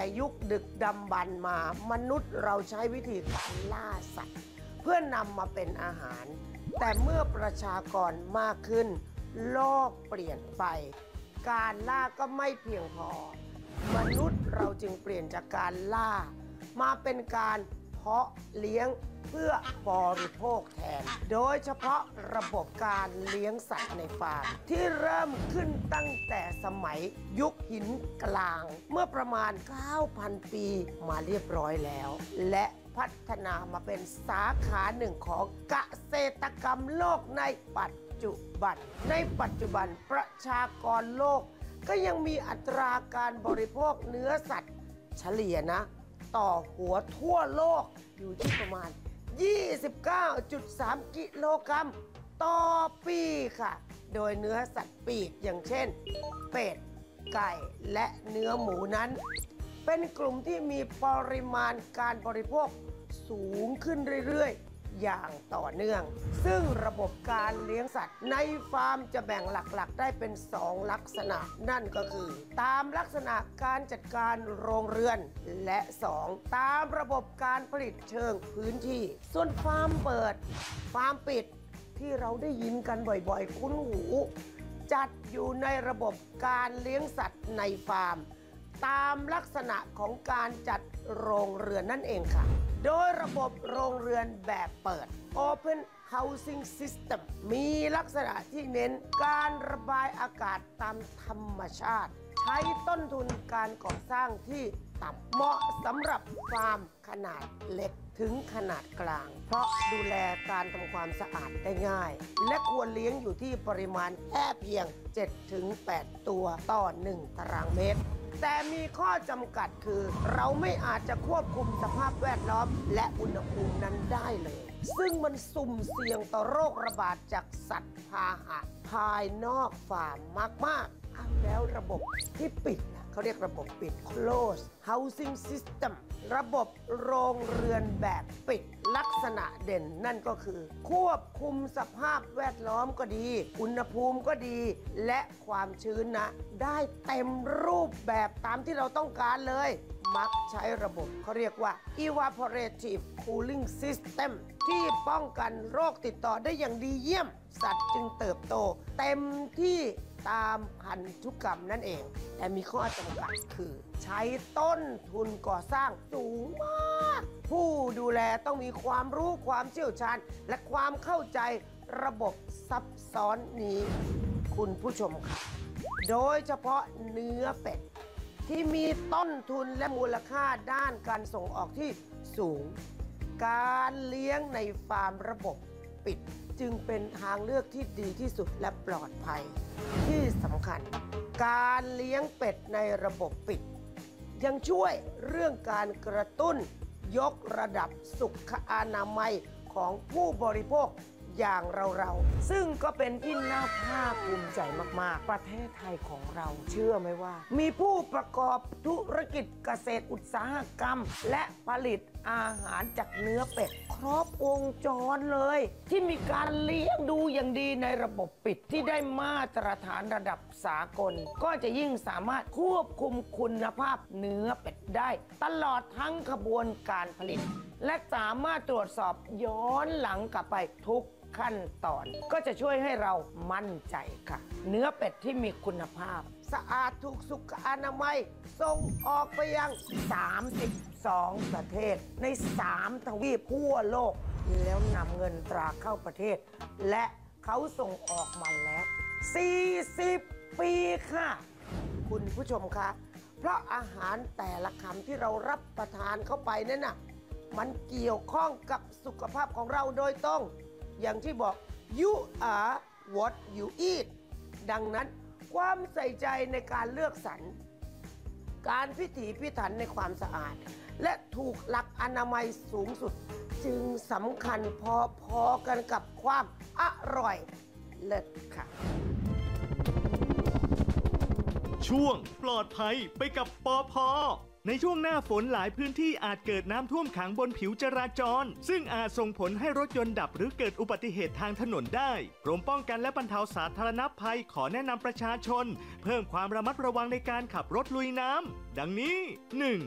ยุคดึกดำบรรพ์มามนุษย์เราใช้วิธีการล่าสัตว์เพื่อนำมาเป็นอาหารแต่เมื่อประชากรมากขึ้นโลกเปลี่ยนไปการล่าก็ไม่เพียงพอมนุษย์เราจึงเปลี่ยนจากการล่ามาเป็นการเพาะเลี้ยงเพื่อบริโภคแทนโดยเฉพาะระบบการเลี้ยงสัตว์ในฟาร์มที่เริ่มขึ้นตั้งแต่สมัยยุคหินกลางเมื่อประมาณ 9,000 ปีมาเรียบร้อยแล้วและพัฒนามาเป็นสาขาหนึ่งของเกษตรกรรมโลกในปัจจุบันประชากรโลกก็ยังมีอัตราการบริโภคเนื้อสัตว์เฉลี่ยนะต่อหัวทั่วโลกอยู่ที่ประมาณ 29.3 กิโลกรัมต่อปีค่ะโดยเนื้อสัตว์ปีกอย่างเช่นเป็ดไก่และเนื้อหมูนั้นเป็นกลุ่มที่มีปริมาณการบริโภคสูงขึ้นเรื่อยๆอย่างต่อเนื่องซึ่งระบบการเลี้ยงสัตว์ในฟาร์มจะแบ่งหลักๆได้เป็น2ลักษณะนั่นก็คือตามลักษณะการจัดการโรงเรือนและ2ตามระบบการผลิตเชิงพื้นที่ส่วนฟาร์มเปิดฟาร์มปิดที่เราได้ยินกันบ่อยๆคุ้นหูจัดอยู่ในระบบการเลี้ยงสัตว์ในฟาร์มตามลักษณะของการจัดโรงเรือนนั่นเองค่ะโดยระบบโรงเรือนแบบเปิด Open Housing System มีลักษณะที่เน้นการระบายอากาศตามธรรมชาติใช้ต้นทุนการก่อสร้างที่ต่ำเหมาะสำหรับฟาร์มขนาดเล็กถึงขนาดกลางเพราะดูแลการทำความสะอาดได้ง่ายและควรเลี้ยงอยู่ที่ปริมาณแค่เพียง 7-8 ตัวต่อ 1 ตารางเมตรแต่มีข้อจำกัดคือเราไม่อาจจะควบคุมสภาพแวดล้อมและอุณหภูมินั้นได้เลยซึ่งมันสุ่มเสี่ยงต่อโรคระบาดจากสัตว์พาหะภายนอกฟาร์มมากๆแล้วระบบที่ปิดเขาเรียกระบบปิด Closed Housing System ระบบโรงเรือนแบบปิดลักษณะเด่นนั่นก็คือควบคุมสภาพแวดล้อมก็ดีอุณหภูมิก็ดีและความชื้นนะได้เต็มรูปแบบตามที่เราต้องการเลยมักใช้ระบบเขาเรียกว่า Evaporative Cooling System ที่ป้องกันโรคติดต่อได้อย่างดีเยี่ยมสัตว์จึงเติบโตเต็มที่ตามพันธุกรรมนั่นเองแต่มีข้อจำกัดคือใช้ต้นทุนก่อสร้างสูงมากผู้ดูแลต้องมีความรู้ความเชี่ยวชาญและความเข้าใจระบบซับซ้อนนี้คุณผู้ชมค่ะโดยเฉพาะเนื้อเป็ดที่มีต้นทุนและมูลค่าด้านการส่งออกที่สูงการเลี้ยงในฟาร์มระบบปิดจึงเป็นทางเลือกที่ดีที่สุดและปลอดภัยที่สำคัญการเลี้ยงเป็ดในระบบปิดยังช่วยเรื่องการกระตุ้นยกระดับสุขอนามัยของผู้บริโภคอย่างเราซึ่งก็เป็นที่น่าภาคภูมิใจมากๆประเทศไทยของเราเชื่อไหมว่ามีผู้ประกอบธุรกิจเกษตรอุตสาหกรรมและผลิตอาหารจากเนื้อเป็ดครบวงจรเลยที่มีการเลี้ยงดูอย่างดีในระบบปิดที่ได้มาตรฐานระดับสากลก็จะยิ่งสามารถควบคุมคุณภาพเนื้อเป็ดได้ตลอดทั้งขบวนการผลิตและสามารถตรวจสอบย้อนหลังกลับไปทุกขั้นตอนก็จะช่วยให้เรามั่นใจค่ะเนื้อเป็ดที่มีคุณภาพสะอาดถูกสุขอนามัยส่งออกไปยัง32ประเทศใน3ทวีปทั่วโลกแล้วนำเงินตราเข้าประเทศและเขาส่งออกมาแล้ว40 ปีค่ะคุณผู้ชมคะเพราะอาหารแต่ละคำที่เรารับประทานเข้าไปนั่นน่ะมันเกี่ยวข้องกับสุขภาพของเราโดยตรงอย่างที่บอก you are what you eat ดังนั้นความใส่ใจในการเลือกสรรการพิถีพิถันในความสะอาดและถูกหลักอนามัยสูงสุดจึงสำคัญพอๆกันกับความอร่อยเลิศค่ะช่วงปลอดภัยไปกับปภ.ในช่วงหน้าฝนหลายพื้นที่อาจเกิดน้ำท่วมขังบนผิวจราจรซึ่งอาจส่งผลให้รถยนต์ดับหรือเกิดอุบัติเหตุทางถนนได้กรมป้องกันและบรรเทาสาธารณภัยขอแนะนำประชาชนเพิ่มความระมัดระวังในการขับรถลุยน้ำดังนี้ 1.